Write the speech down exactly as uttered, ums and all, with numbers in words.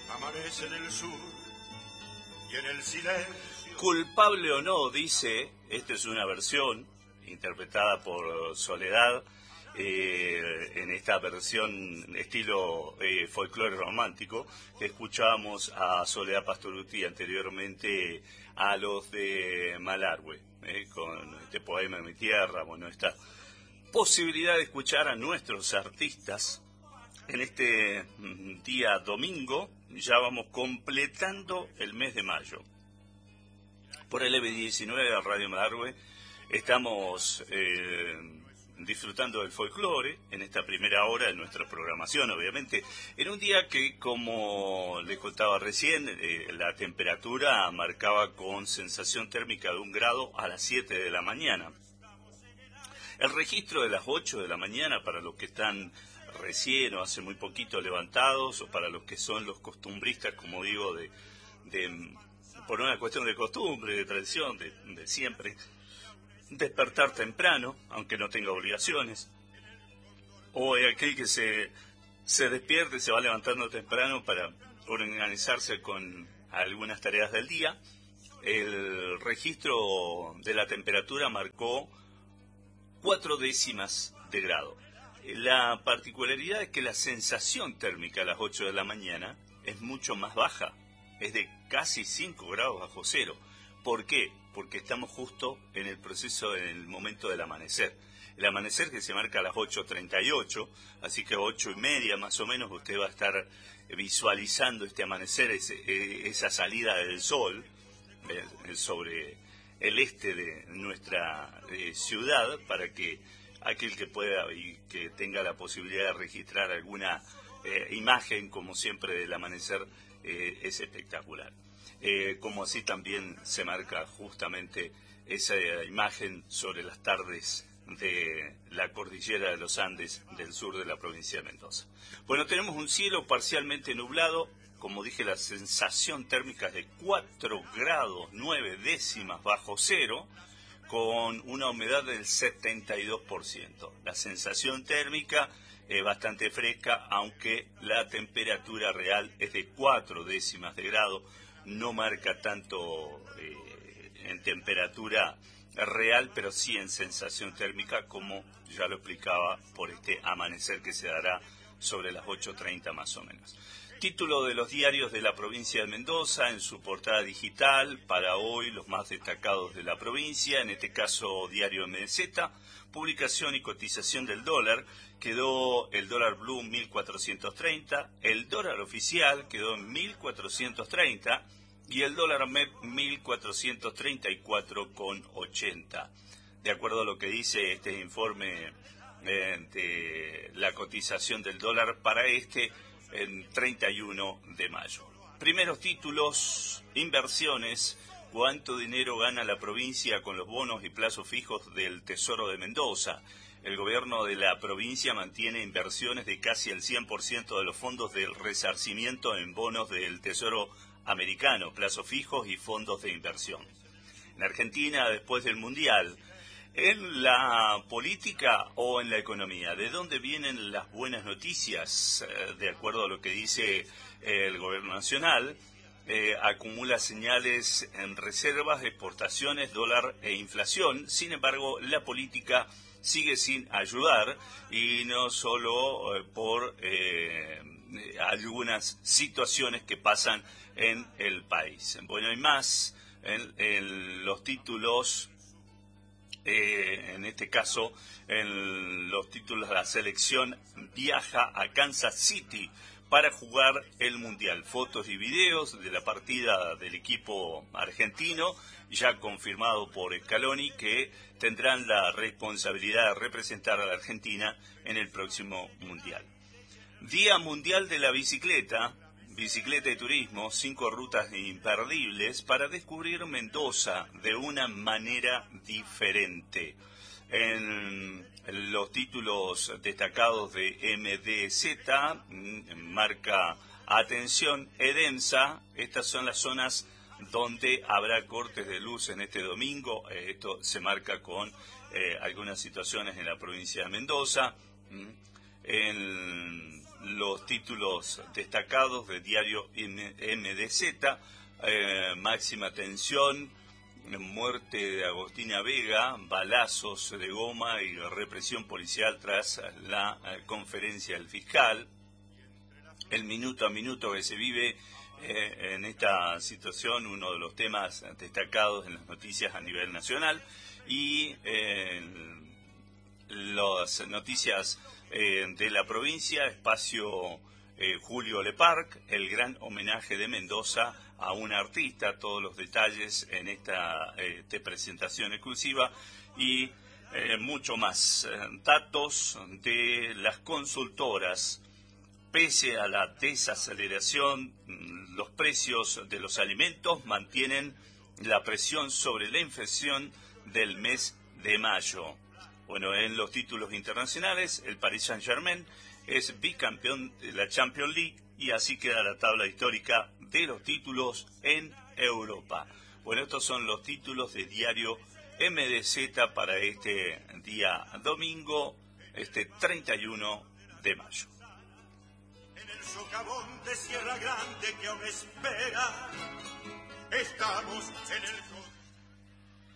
Amanece en el sur y en el silencio. Culpable o no, dice, esta es una versión interpretada por Soledad, eh, en esta versión estilo eh, folclore romántico, que escuchábamos a Soledad Pastorutti anteriormente a los de Malargüe, eh, con este poema de mi tierra, bueno, esta posibilidad de escuchar a nuestros artistas en este día domingo. Ya vamos completando el mes de mayo. Por el E diecinueve de Radio Malargüe estamos eh, disfrutando del folclore en esta primera hora de nuestra programación, obviamente, en un día que, como les contaba recién, eh, la temperatura marcaba con sensación térmica de un grado a las siete de la mañana. El registro de las ocho de la mañana, para los que están recién o hace muy poquito levantados, o para los que son los costumbristas, como digo, de, de por una cuestión de costumbre, de tradición, de, de siempre despertar temprano, aunque no tenga obligaciones, o aquel que se, se despierte y se va levantando temprano para organizarse con algunas tareas del día. El registro de la temperatura marcó cuatro décimas de grado. La particularidad es que la sensación térmica a las ocho de la mañana es mucho más baja, es de casi cinco grados bajo cero. ¿Por qué? Porque estamos justo en el proceso, en el momento del amanecer. El amanecer que se marca a las ocho treinta y ocho, así que ocho y media más o menos usted va a estar visualizando este amanecer, ese, esa salida del sol eh, sobre el este de nuestra eh, ciudad, para que aquel que pueda y que tenga la posibilidad de registrar alguna eh, imagen, como siempre, del amanecer, eh, es espectacular. Eh, como así también se marca justamente esa imagen sobre las tardes de la cordillera de los Andes del sur de la provincia de Mendoza. Bueno, tenemos un cielo parcialmente nublado, como dije, la sensación térmica es de cuatro grados nueve décimas bajo cero, con una humedad del setenta y dos por ciento. La sensación térmica es bastante fresca, aunque la temperatura real es de cuatro décimas de grado. No marca tanto eh, en temperatura real, pero sí en sensación térmica, como ya lo explicaba, por este amanecer que se dará sobre las ocho treinta más o menos. Título de los diarios de la provincia de Mendoza en su portada digital para hoy, los más destacados de la provincia, en este caso Diario M Z, publicación y cotización del dólar, quedó el dólar blue mil cuatrocientos treinta, el dólar oficial quedó en mil cuatrocientos treinta y el dólar M E P mil cuatrocientos treinta y cuatro con ochenta. De acuerdo a lo que dice este informe eh, de la cotización del dólar para este en treinta y uno de mayo. Primeros títulos, inversiones, cuánto dinero gana la provincia con los bonos y plazos fijos del Tesoro de Mendoza. El gobierno de la provincia mantiene inversiones de casi el cien por ciento de los fondos del resarcimiento en bonos del Tesoro americano, plazos fijos y fondos de inversión. En Argentina, después del Mundial, ¿en la política o en la economía? ¿De dónde vienen las buenas noticias? Eh, de acuerdo a lo que dice eh, el gobierno nacional, eh, acumula señales en reservas, exportaciones, dólar e inflación. Sin embargo, la política sigue sin ayudar, y no solo eh, por eh, algunas situaciones que pasan en el país. Bueno, hay más en, en los títulos. Eh, en este caso, en los títulos de la selección viaja a Kansas City para jugar el Mundial. Fotos y videos de la partida del equipo argentino, ya confirmado por Scaloni, que tendrán la responsabilidad de representar a la Argentina en el próximo Mundial. Día Mundial de la Bicicleta. Bicicleta y turismo, cinco rutas imperdibles para descubrir Mendoza de una manera diferente. En los títulos destacados de M D Z, marca atención, Edemsa, estas son las zonas donde habrá cortes de luz en este domingo. Esto se marca con eh, algunas situaciones en la provincia de Mendoza. En los títulos destacados del diario M D Z, eh, máxima tensión, muerte de Agostina Vega, balazos de goma y represión policial tras la eh, conferencia del fiscal, el minuto a minuto que se vive eh, en esta situación, uno de los temas destacados en las noticias a nivel nacional, y eh, las noticias eh, de la provincia, espacio eh, Julio Leparc, el gran homenaje de Mendoza a un artista, todos los detalles en esta, eh, esta presentación exclusiva, y eh, mucho más. Eh, datos de las consultoras. Pese a la desaceleración, los precios de los alimentos mantienen la presión sobre la inflación del mes de mayo. Bueno, en los títulos internacionales, el Paris Saint-Germain es bicampeón de la Champions League y así queda la tabla histórica de los títulos en Europa. Bueno, estos son los títulos de diario M D Z para este día domingo, este treinta y uno de mayo. En el socavón de Sierra Grande que aún espera, estamos en el